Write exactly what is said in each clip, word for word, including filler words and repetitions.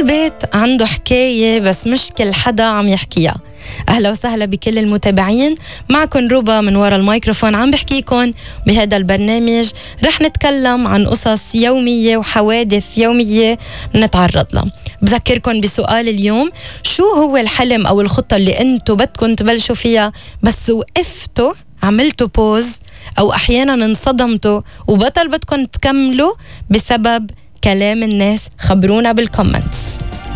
كل بيت عنده حكاية بس مش كل حدا عم يحكيها. أهلا وسهلا بكل المتابعين، معكم روبا من وراء الميكروفون عم بحكيكم بهذا البرنامج. رح نتكلم عن قصص يومية وحوادث يومية نتعرض لها. بذكركم بسؤال اليوم: شو هو الحلم أو الخطة اللي أنتوا بدكم تبلشوا فيها بس وقفتوا عملتوا بوز أو أحيانا انصدمتوا وبطل بدكم تكملوا بسبب كلام الناس؟ خبرونا بالكومنتس.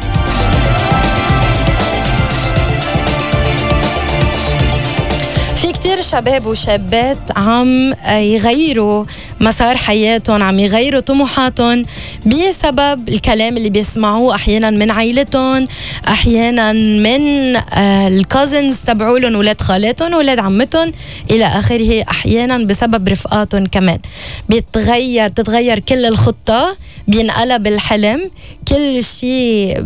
في كتير شباب وشابات عم يغيروا مسار حياتهم، عم يغيروا طموحاتهم بسبب الكلام اللي بيسمعوه أحيانا من عائلتهم، أحيانا من الكازنز تبعولهم، ولاد خالاتهم، ولاد عمتهم إلى آخره، أحيانا بسبب رفقاتهم كمان. بيتغير بتتغير كل الخطة، بينقلب الحلم، كل شيء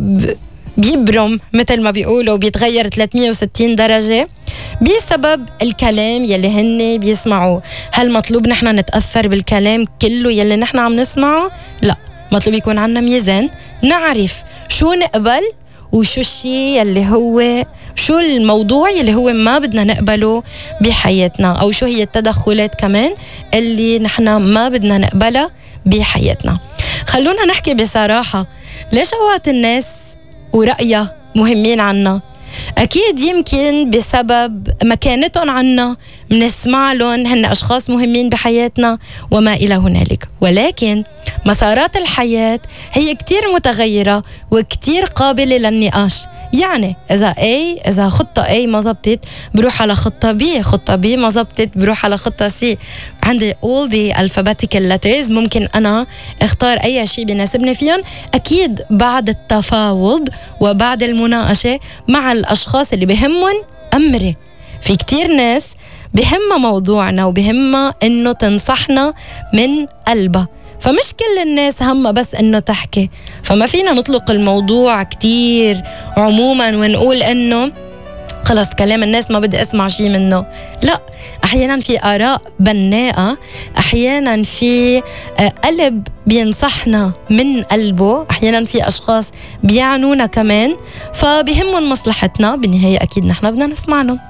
بيبرم مثل ما بيقولوا، بيتغير ثلاثمية وستين درجة بسبب الكلام يلي هن بيسمعوه. هل مطلوب نحن نتأثر بالكلام كله يلي نحن عم نسمعه؟ لا، مطلوب يكون عنا ميزان، نعرف شو نقبل وشو الشيء يلي هو، شو الموضوع يلي هو ما بدنا نقبله بحياتنا، أو شو هي التدخلات كمان اللي نحن ما بدنا نقبلها بحياتنا. خلونا نحكي بصراحة، ليش أوقات الناس ورأيها مهمين عنا؟ أكيد يمكن بسبب مكانتهم عنا، منسمع لهم، هن أشخاص مهمين بحياتنا وما إلى هنالك. ولكن مسارات الحياة هي كتير متغيرة وكتير قابلة للنقاش. يعني إذا A إذا خطة A ما زبطت بروح على خطة B، خطة B ما زبطت بروح على خطة C. عندي all the alphabetical letters، ممكن أنا اختار أي شيء بيناسبني فيهم، أكيد بعد التفاوض وبعد المناقشة مع الأشخاص اللي بهمهم أمري. في كتير ناس بهمها موضوعنا وبهمها إنه تنصحنا من قلبها، فمش كل الناس همها بس إنه تحكي. فما فينا نطلق الموضوع كتير عموما ونقول إنه خلص كلام الناس ما بدي أسمع شيء منه. لا، أحيانا في آراء بناءة، أحيانا في قلب بينصحنا من قلبه، أحيانا في أشخاص بيعنونا كمان، فبهمهم مصلحتنا بالنهاية، أكيد نحن بدنا نسمع لهم.